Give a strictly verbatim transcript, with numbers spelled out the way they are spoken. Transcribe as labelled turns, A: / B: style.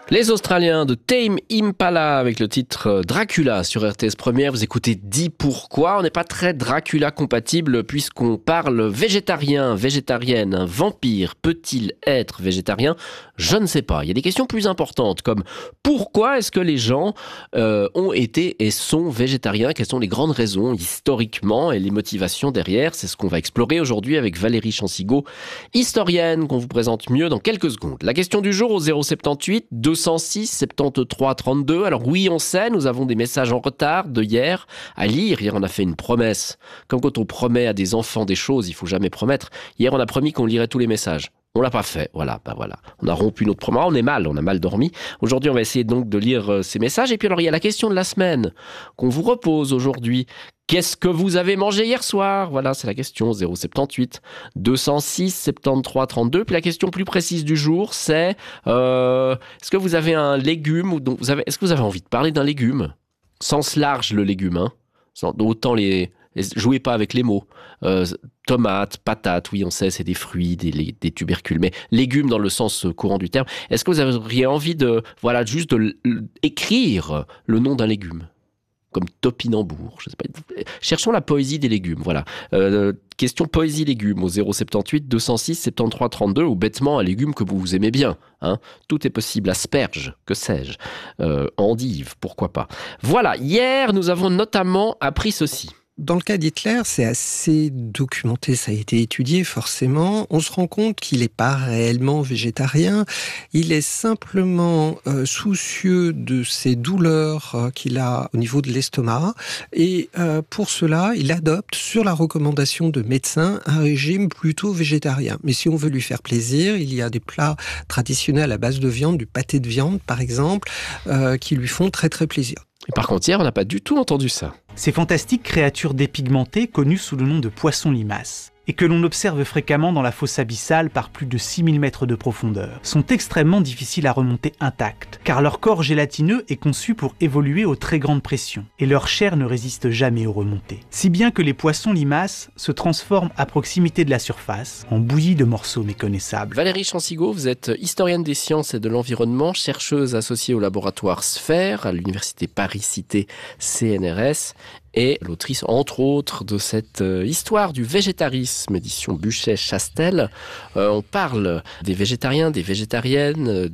A: Les Australiens de Tame Impala avec le titre Dracula sur R T S Première. Vous écoutez Dis pourquoi. On n'est pas très Dracula compatible puisqu'on parle végétarien, végétarienne. Un vampire peut-il être végétarien ? Je ne sais pas. Il y a des questions plus importantes comme pourquoi est-ce que les gens euh, ont été et sont végétariens ? Quelles sont les grandes raisons historiquement et les motivations derrière ? C'est ce qu'on va explorer aujourd'hui avec Valérie Chansigaud, historienne qu'on vous présente mieux dans quelques secondes. La question du jour au zéro soixante-dix-huit deux cent six soixante-treize trente-deux. Alors oui, on sait, nous avons des messages en retard de hier à lire. Hier, on a fait une promesse. Comme quand on promet à des enfants des choses, il faut jamais promettre. Hier, on a promis qu'on lirait tous les messages. On l'a pas fait, voilà, ben voilà. On a rompu notre promesse, on est mal, on a mal dormi. Aujourd'hui, on va essayer donc de lire euh, ces messages. Et puis alors, il y a la question de la semaine qu'on vous repose aujourd'hui. Qu'est-ce que vous avez mangé hier soir ? Voilà, c'est la question, zéro soixante-dix-huit deux cent six soixante-treize trente-deux. Puis la question plus précise du jour, c'est euh, est-ce que vous avez un légume ou donc vous avez, est-ce que vous avez envie de parler d'un légume ? Sens large, le légume, hein. Autant les... Jouez pas avec les mots. Euh, tomates, patates, oui, on sait, c'est des fruits, des, des tubercules. Mais légumes dans le sens courant du terme. Est-ce que vous auriez envie de, voilà, juste de écrire le nom d'un légume ? Comme topinambour, je sais pas. Cherchons la poésie des légumes, voilà. Euh, question poésie légumes au zéro soixante-dix-huit deux cent six soixante-treize trente-deux ou bêtement un légume que vous aimez bien. Hein. Tout est possible. Asperge, que sais-je. Euh, endive, pourquoi pas. Voilà, hier nous avons notamment appris ceci.
B: Dans le cas d'Hitler, c'est assez documenté, ça a été étudié forcément. On se rend compte qu'il n'est pas réellement végétarien. Il est simplement euh, soucieux de ses douleurs euh, qu'il a au niveau de l'estomac. Et euh, pour cela, il adopte, sur la recommandation de médecins, un régime plutôt végétarien. Mais si on veut lui faire plaisir, il y a des plats traditionnels à base de viande, du pâté de viande par exemple, euh, qui lui font très très plaisir.
A: Et par contre, hier, on n'a pas du tout entendu ça.
C: Ces fantastiques créatures dépigmentées, connues sous le nom de poissons limaces, et que l'on observe fréquemment dans la fosse abyssale par plus de six mille mètres de profondeur, sont extrêmement difficiles à remonter intacts, car leur corps gélatineux est conçu pour évoluer aux très grandes pressions, et leur chair ne résiste jamais aux remontées. Si bien que les poissons limaces se transforment à proximité de la surface, en bouillie de morceaux méconnaissables.
A: Valérie Chansigaud, vous êtes historienne des sciences et de l'environnement, chercheuse associée au laboratoire Sphère, à l'université Paris-Cité C N R S, et l'autrice, entre autres, de cette euh, histoire du végétarisme, édition Buchet-Chastel. Euh, on parle des végétariens, des végétariennes,